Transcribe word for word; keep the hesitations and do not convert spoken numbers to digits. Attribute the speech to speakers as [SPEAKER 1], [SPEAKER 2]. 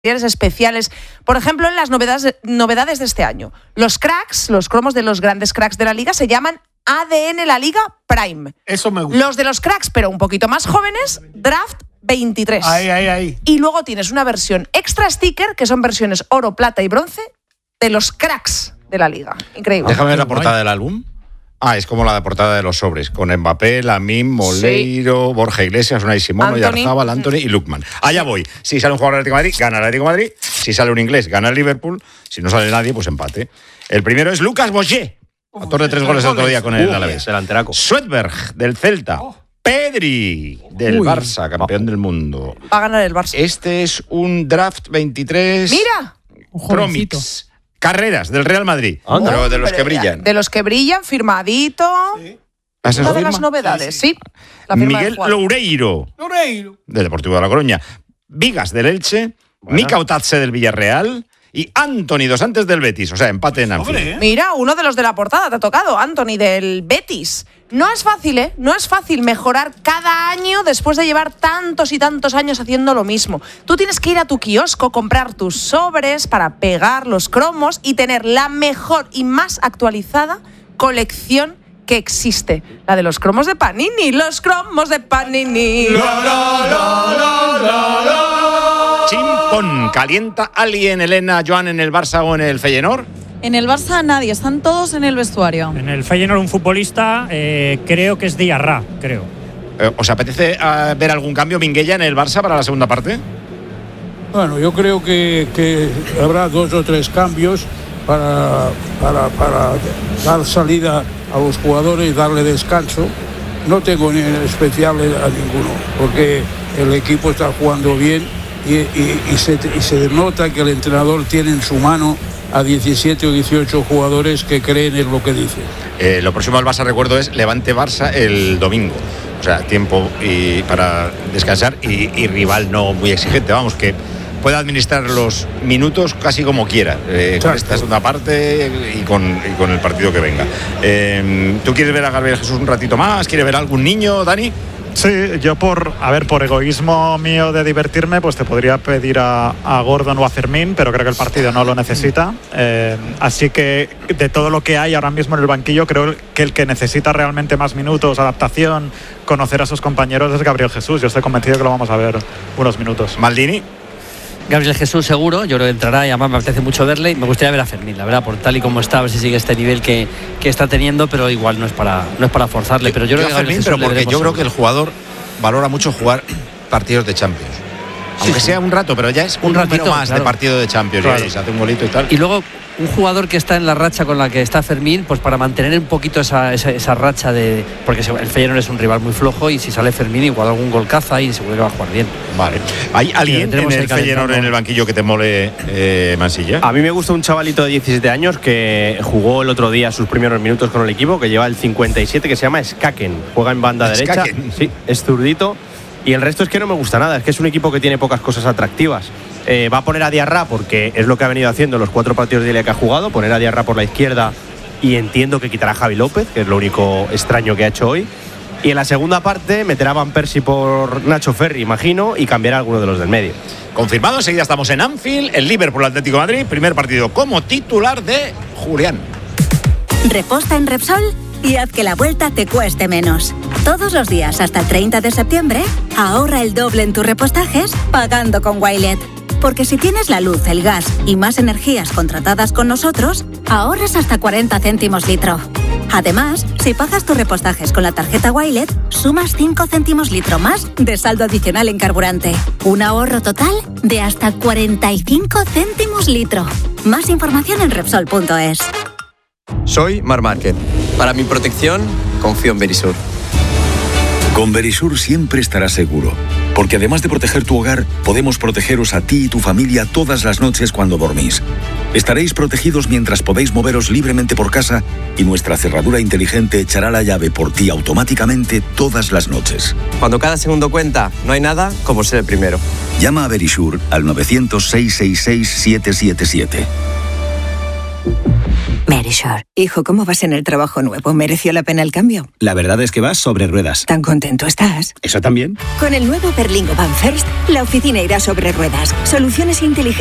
[SPEAKER 1] especiales, por ejemplo, en las novedades, novedades de este año. Los cracks, los cromos de los grandes cracks de la Liga se llaman A D N La Liga Prime.
[SPEAKER 2] Eso me gusta.
[SPEAKER 1] Los de los cracks, pero un poquito más jóvenes, Draft veintitrés.
[SPEAKER 2] Ahí, ahí, ahí.
[SPEAKER 1] Y luego tienes una versión extra sticker, que son versiones oro, plata y bronce, de los cracks de la Liga. Increíble.
[SPEAKER 3] Déjame ver la portada del álbum. Ah, es como la de portada de los sobres, con Mbappé, Lamine, Moleiro, sí. Borja Iglesias, Unai Simón, Oyarzábal, Antony y Lookman. Allá voy. Si sale un jugador del Atlético de Madrid, gana el Atlético de Madrid. Si sale un inglés, gana el Liverpool. Si no sale nadie, pues empate. El primero es Lucas Boyer, autor de tres goles el otro día con el uh, Alavés.
[SPEAKER 4] Delanteraco.
[SPEAKER 3] Swedberg, del Celta. Oh. Pedri, del Uy. Barça, campeón oh. del mundo.
[SPEAKER 1] Va a ganar el Barça.
[SPEAKER 3] Este es un Draft veintitrés.
[SPEAKER 1] ¡Mira!
[SPEAKER 3] Promix. Carreras del Real Madrid, oh, pero de los que brillan.
[SPEAKER 1] De los que brillan, firmadito. Sí.
[SPEAKER 3] ¿Has
[SPEAKER 1] Una de las novedades, sí. sí. sí. La
[SPEAKER 3] Miguel Loureiro,
[SPEAKER 2] Loureiro,
[SPEAKER 3] del Deportivo de La Coruña. Vigas, del Elche. Bueno. Mika Otatze, del Villarreal. Y Antony dos Santos, del Betis. O sea, empate en Anfield.
[SPEAKER 2] ¿eh?
[SPEAKER 1] Mira, uno de los de la portada te ha tocado, Antony, del Betis. No es fácil, ¿eh? No es fácil mejorar cada año después de llevar tantos y tantos años haciendo lo mismo. Tú tienes que ir a tu kiosco, comprar tus sobres para pegar los cromos y tener la mejor y más actualizada colección que existe. La de los cromos de Panini. Los cromos de Panini.
[SPEAKER 3] La, la, la, la, la, la. Chimpón, ¿calienta alguien, Elena, Joan, en el Barça o en el Feyenoord?
[SPEAKER 5] En el Barça nadie, están todos en el vestuario.
[SPEAKER 6] En el Feyenoord un futbolista, eh, creo que es Diarra, creo.
[SPEAKER 3] Eh, ¿Os apetece uh, ver algún cambio, Minguella, en el Barça para la segunda parte?
[SPEAKER 7] Bueno, yo creo que, que habrá dos o tres cambios para, para, para dar salida a los jugadores y darle descanso. No tengo ni especial a ninguno, porque el equipo está jugando bien y, y, y, se, y se nota que el entrenador tiene en su mano a diecisiete o dieciocho jugadores que creen en lo que dice.
[SPEAKER 3] Eh, lo próximo al Barça, recuerdo, es Levante-Barça el domingo. O sea, tiempo y para descansar y, y rival no muy exigente. Vamos, que pueda administrar los minutos casi como quiera. Eh, con esta segunda parte y con, y con el partido que venga. Eh, ¿Tú quieres ver a Gabriel Jesús un ratito más? ¿Quieres ver a algún niño, Dani?
[SPEAKER 6] Sí, yo por, a ver, por egoísmo mío de divertirme, pues te podría pedir a, a Gordon o a Fermín, pero creo que el partido no lo necesita. Eh, así que de todo lo que hay ahora mismo en el banquillo, creo que el que necesita realmente más minutos, adaptación, conocer a sus compañeros es Gabriel Jesús. Yo estoy convencido que lo vamos a ver unos minutos.
[SPEAKER 3] Maldini.
[SPEAKER 4] Gabriel Jesús seguro, yo creo que entrará y además me apetece mucho verle y me gustaría ver a Fermín, la verdad, por tal y como está, a ver si sigue este nivel que, que está teniendo, pero igual no es para no es para forzarle,
[SPEAKER 3] yo,
[SPEAKER 4] pero yo, yo creo que
[SPEAKER 3] Fermín, pero porque yo creo que el jugador valora mucho jugar partidos de Champions. Aunque sí, sea un rato, pero ya es un, un ratito más claro. de partido de Champions, claro. ya se hace un golito y tal.
[SPEAKER 4] Y luego un jugador que está en la racha con la que está Fermín, pues para mantener un poquito esa, esa, esa racha de... Porque el Feyenoord es un rival muy flojo y si sale Fermín igual algún gol caza y seguro que va a jugar bien.
[SPEAKER 3] Vale. ¿Hay alguien en el Feyenoord en el banquillo que te mole, eh, Mansilla?
[SPEAKER 8] A mí me gusta un chavalito de diecisiete años que jugó el otro día sus primeros minutos con el equipo, que lleva el cincuenta y siete, que se llama Skaken. Juega en banda derecha. Sí, es zurdito. Y el resto es que no me gusta nada, es que es un equipo que tiene pocas cosas atractivas. Eh, va a poner a Diarra porque es lo que ha venido haciendo en los cuatro partidos de Liga que ha jugado, poner a Diarra por la izquierda y entiendo que quitará a Javi López, que es lo único extraño que ha hecho hoy. Y en la segunda parte meterá a Van Persie por Nacho Ferri, imagino, y cambiará a alguno de los del medio.
[SPEAKER 3] Confirmado, enseguida estamos en Anfield, el Liverpool Atlético de Madrid, primer partido como titular de Julián.
[SPEAKER 9] Reposta en Repsol y haz que la vuelta te cueste menos. Todos los días hasta el treinta de septiembre, ahorra el doble en tus repostajes pagando con Wilet. Porque si tienes la luz, el gas y más energías contratadas con nosotros, ahorras hasta cuarenta céntimos litro. Además, si pagas tus repostajes con la tarjeta Wilet, sumas cinco céntimos litro más de saldo adicional en carburante. Un ahorro total de hasta cuarenta y cinco céntimos litro. Más información en Repsol punto es.
[SPEAKER 10] Soy Mar Márquez. Para mi protección, confío en Verisur.
[SPEAKER 11] Con Verisur siempre estarás seguro, porque además de proteger tu hogar, podemos protegeros a ti y tu familia todas las noches cuando dormís. Estaréis protegidos mientras podéis moveros libremente por casa y nuestra cerradura inteligente echará la llave por ti automáticamente todas las noches.
[SPEAKER 10] Cuando cada segundo cuenta, no hay nada como ser el primero.
[SPEAKER 11] Llama a Verisur al nueve cero cero, seis seis seis, siete siete siete.
[SPEAKER 2] Merisure. Hijo, ¿cómo vas en el trabajo nuevo? ¿Mereció la pena el cambio?
[SPEAKER 12] La verdad es que vas sobre ruedas.
[SPEAKER 2] ¿Tan contento estás?
[SPEAKER 12] ¿Eso también?
[SPEAKER 2] Con el nuevo Berlingo Van First, la oficina irá sobre ruedas. Soluciones inteligentes